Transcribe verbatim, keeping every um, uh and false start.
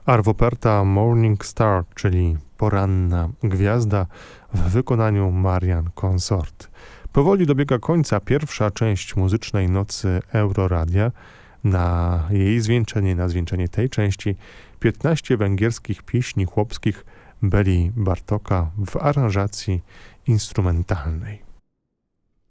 Arvoperta Morning Star, czyli poranna gwiazda w wykonaniu Marian Consort. Powoli dobiega końca pierwsza część muzycznej nocy Euroradia. Na jej zwieńczenie, na zwieńczenie tej części piętnaście węgierskich pieśni chłopskich Beli Bartoka w aranżacji instrumentalnej.